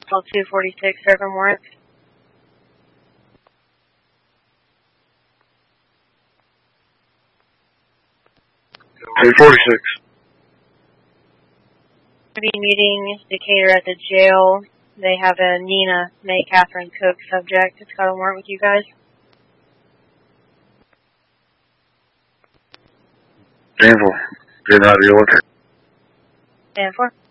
Call 246, serving warrant. 246. Be meeting Decatur at the jail. They have a Nina May Catherine Cook subject. It's got a warrant with you guys. Danville, did not deal with her. 10-4.